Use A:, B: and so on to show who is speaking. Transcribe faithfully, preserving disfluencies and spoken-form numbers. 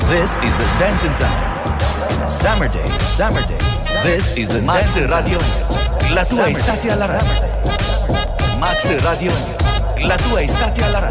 A: This is the dancing time. Summer day, summer day. This is the Max Radio. La tua estate alla radio. Max Radio. La tua estate alla radio.